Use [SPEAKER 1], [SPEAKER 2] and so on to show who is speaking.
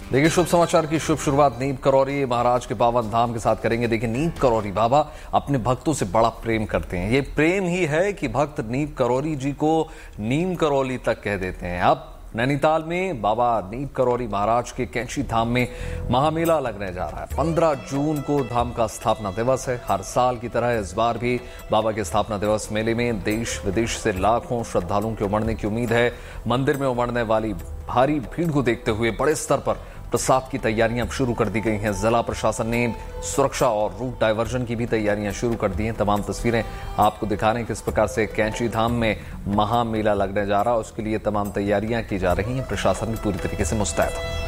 [SPEAKER 1] देखिए, शुभ समाचार की शुभ शुरुआत नीम करौरी महाराज के पावन धाम के साथ करेंगे। देखिए, नीम करौरी बाबा अपने भक्तों से बड़ा प्रेम करते हैं। ये प्रेम ही है कि भक्त नीम करौरी जी को नीम करौली तक कह देते हैं। अब नैनीताल में बाबा नीम करौरी महाराज के कैंची धाम में महामेला लगने जा रहा है। 15 जून को धाम का स्थापना दिवस है। हर साल की तरह इस बार भी बाबा के स्थापना दिवस मेले में देश विदेश से लाखों श्रद्धालुओं के उमड़ने की उम्मीद है। मंदिर में उमड़ने वाली भारी भीड़ को देखते हुए बड़े स्तर पर प्रसाद की तैयारियां अब शुरू कर दी गई हैं। जिला प्रशासन ने सुरक्षा और रूट डायवर्जन की भी तैयारियां शुरू कर दी हैं। तमाम तस्वीरें आपको दिखा रहे हैं किस प्रकार से कैंची धाम में महामेला लगने जा रहा है। उसके लिए तमाम तैयारियां की जा रही हैं। प्रशासन भी पूरी तरीके से मुस्तैद है।